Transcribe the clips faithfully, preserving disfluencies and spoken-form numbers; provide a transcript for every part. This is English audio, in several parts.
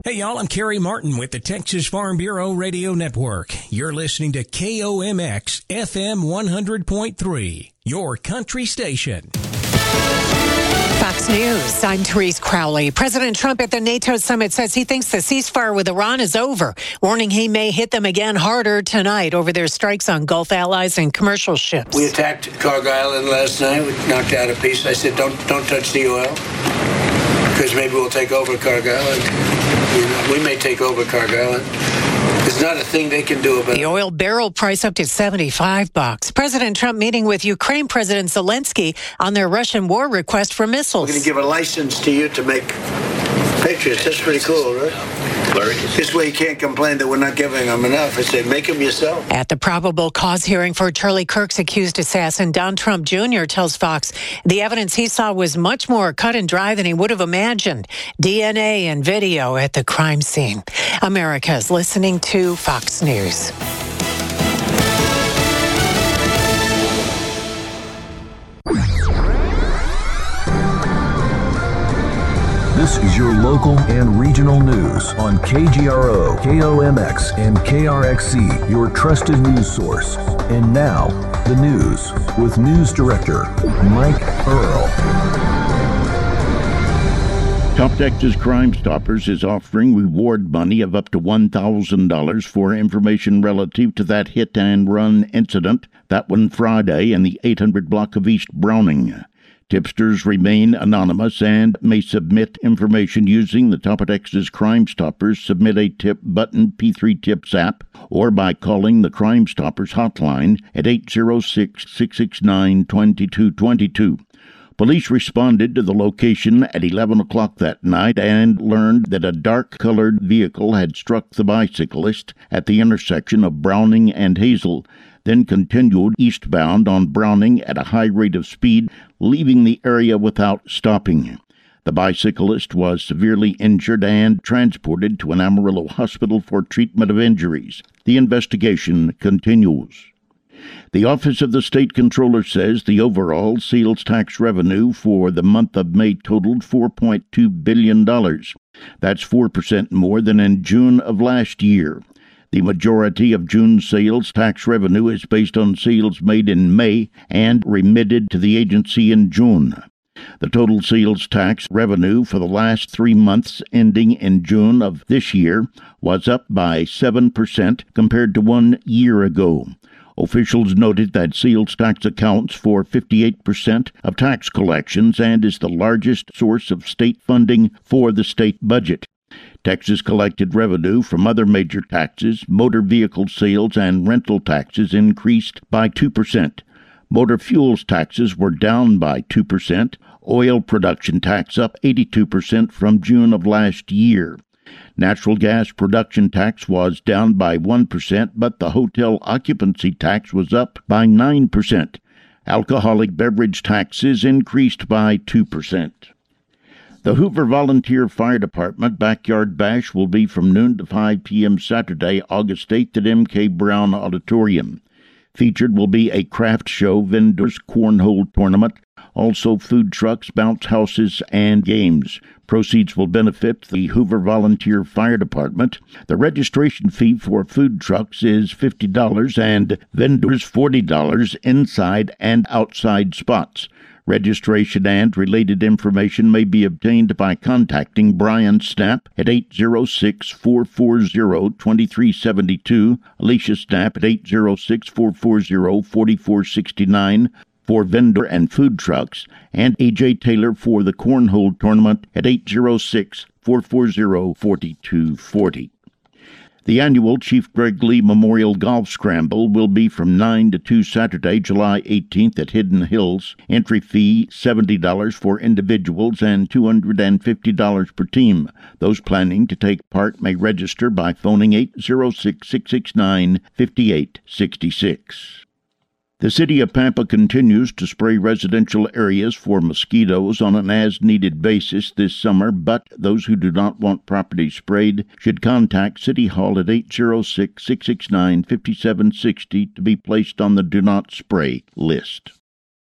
Hey y'all, I'm Kerry Martin with the Texas Farm Bureau Radio Network. You're listening to K O M X F M one hundred point three, your country station. Fox News, I'm Therese Crowley. President Trump at the NATO summit says he thinks the ceasefire with Iran is over, warning he may hit them again harder tonight over their strikes on Gulf allies and commercial ships. We attacked Cargo Island last night. We knocked out a piece. I said, don't don't touch the oil, because maybe we'll take over Cargo Island. You know, we may take over Cargo Island. There's not a thing they can do about it. The oil barrel price up to seventy-five bucks. President Trump meeting with Ukraine President Zelensky on their Russian war request for missiles. We're going to give a license to you to make pictures. That's pretty cool, right? This way you can't complain that we're not giving them enough. I say, make them yourself. At the probable cause hearing for Charlie Kirk's accused assassin, Don Trump Junior tells Fox the evidence he saw was much more cut and dry than he would have imagined. D N A and video at the crime scene. America is listening to Fox News. This is your local and regional news on K G R O, K O M X, and K R X C, your trusted news source. And now, the news with News Director Mike Earl. Top Texas Crime Stoppers is offering reward money of up to one thousand dollars for information relative to that hit-and-run incident. That one Friday in the eight hundred block of East Browning. Tipsters remain anonymous and may submit information using the Top of Texas Crime Stoppers Submit a Tip button P three Tips app or by calling the Crime Stoppers hotline at eight zero six, six six nine, two two two two. Police responded to the location at eleven o'clock that night and learned that a dark-colored vehicle had struck the bicyclist at the intersection of Browning and Hazel, then continued eastbound on Browning at a high rate of speed, leaving the area without stopping. The bicyclist was severely injured and transported to an Amarillo hospital for treatment of injuries. The investigation continues. The Office of the State Comptroller says the overall sales tax revenue for the month of May totaled four point two billion dollars. That's four percent more than in June of last year. The majority of June's sales tax revenue is based on sales made in May and remitted to the agency in June. The total sales tax revenue for the last three months ending in June of this year was up by seven percent compared to one year ago. Officials noted that sales tax accounts for fifty-eight percent of tax collections and is the largest source of state funding for the state budget. Texas collected revenue from other major taxes. Motor vehicle sales and rental taxes increased by two percent. Motor fuels taxes were down by two percent. Oil production tax up eighty-two percent from June of last year. Natural gas production tax was down by one percent, but the hotel occupancy tax was up by nine percent. Alcoholic beverage taxes increased by two percent. The Hoover Volunteer Fire Department Backyard Bash will be from noon to five p.m. Saturday, August eighth at M K Brown Auditorium. Featured will be a craft show, vendors, cornhole tournament, also food trucks, bounce houses, and games. Proceeds will benefit the Hoover Volunteer Fire Department. The registration fee for food trucks is fifty dollars and vendors forty dollars inside and outside spots. Registration and related information may be obtained by contacting Brian Stapp at eight zero six, four four zero, two three seven two, Alicia Stapp at eight zero six, four four zero, four four six nine for vendor and food trucks, and A J Taylor for the cornhole tournament at eight zero six, four four zero, four two four zero. The annual Chief Greg Lee Memorial Golf Scramble will be from nine to two Saturday, July eighteenth at Hidden Hills. Entry fee seventy dollars for individuals and two hundred fifty dollars per team. Those planning to take part may register by phoning eight zero six, six six nine, five eight six six. The city of Pampa continues to spray residential areas for mosquitoes on an as-needed basis this summer, but those who do not want property sprayed should contact City Hall at eight zero six, six six nine, five seven six zero to be placed on the Do Not Spray list.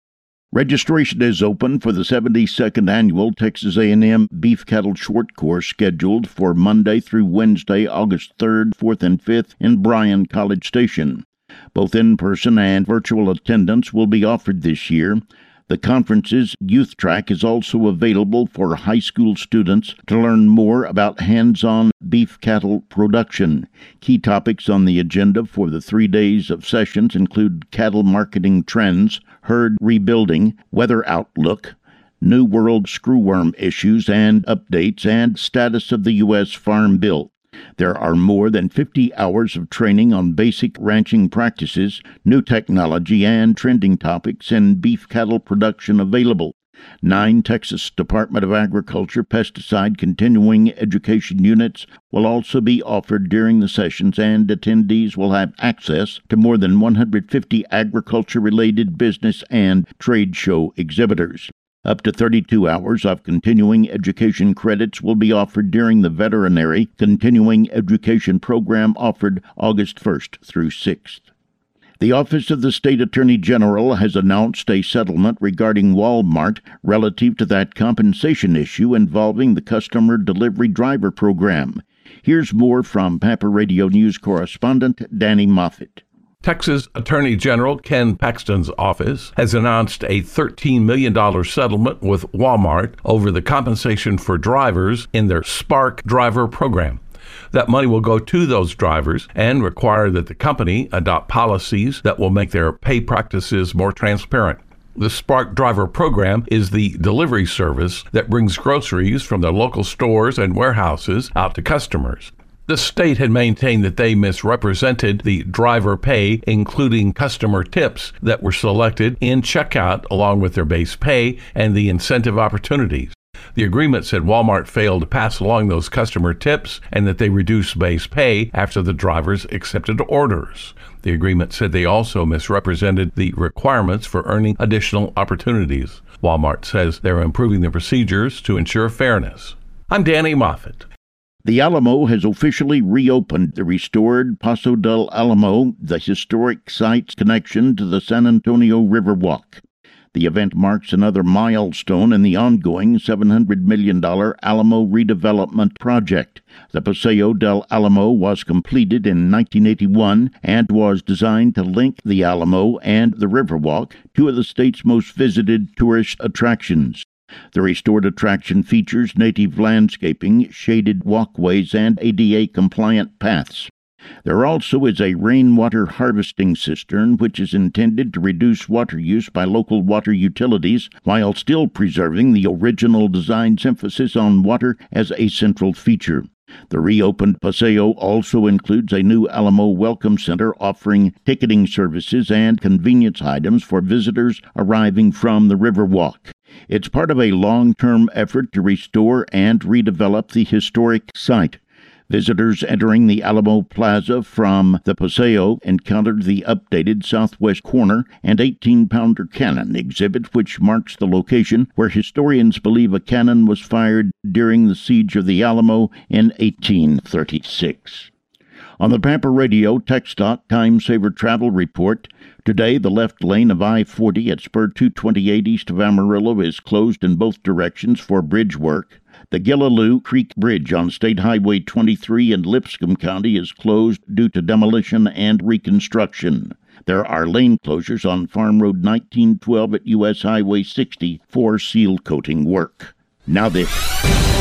Registration is open for the seventy-second annual Texas A and M Beef Cattle Short Course scheduled for Monday through Wednesday, August third, fourth, and fifth in Bryan College Station. Both in-person and virtual attendance will be offered this year. The conference's youth track is also available for high school students to learn more about hands-on beef cattle production. Key topics on the agenda for the three days of sessions include cattle marketing trends, herd rebuilding, weather outlook, New World screwworm issues and updates, and status of the U S Farm Bill. There are more than fifty hours of training on basic ranching practices, new technology, and trending topics in beef cattle production available. Nine Texas Department of Agriculture pesticide continuing education units will also be offered during the sessions, and attendees will have access to more than one hundred fifty agriculture-related business and trade show exhibitors. Up to thirty-two hours of continuing education credits will be offered during the veterinary continuing education program offered August first through sixth. The Office of the State Attorney General has announced a settlement regarding Walmart relative to that compensation issue involving the Customer Delivery Driver Program. Here's more from Pampa Radio News correspondent Danny Moffett. Texas Attorney General Ken Paxton's office has announced a thirteen million dollars settlement with Walmart over the compensation for drivers in their Spark driver program. That money will go to those drivers and require that the company adopt policies that will make their pay practices more transparent. The Spark driver program is the delivery service that brings groceries from their local stores and warehouses out to customers. The state had maintained that they misrepresented the driver pay, including customer tips that were selected in checkout along with their base pay and the incentive opportunities. The agreement said Walmart failed to pass along those customer tips and that they reduced base pay after the drivers accepted orders. The agreement said they also misrepresented the requirements for earning additional opportunities. Walmart says they're improving the procedures to ensure fairness. I'm Danny Moffett. The Alamo has officially reopened the restored Paso del Alamo, the historic site's connection to the San Antonio Riverwalk. The event marks another milestone in the ongoing seven hundred million dollars Alamo redevelopment project. The Paseo del Alamo was completed in nineteen eighty-one and was designed to link the Alamo and the Riverwalk, two of the state's most visited tourist attractions. The restored attraction features native landscaping, shaded walkways, and A D A-compliant paths. There also is a rainwater harvesting cistern, which is intended to reduce water use by local water utilities while still preserving the original design's emphasis on water as a central feature. The reopened Paseo also includes a new Alamo Welcome Center offering ticketing services and convenience items for visitors arriving from the Riverwalk. It's part of a long-term effort to restore and redevelop the historic site. Visitors entering the Alamo Plaza from the Paseo encountered the updated southwest corner and eighteen-pounder cannon exhibit, which marks the location where historians believe a cannon was fired during the siege of the Alamo in eighteen thirty-six. On the Pampa Radio TxDOT Time Saver Travel Report, today the left lane of I forty at Spur two twenty-eight east of Amarillo is closed in both directions for bridge work. The Gillaloo Creek Bridge on State Highway twenty-three in Lipscomb County is closed due to demolition and reconstruction. There are lane closures on Farm Road nineteen twelve at U S Highway sixty for seal coating work. Now this.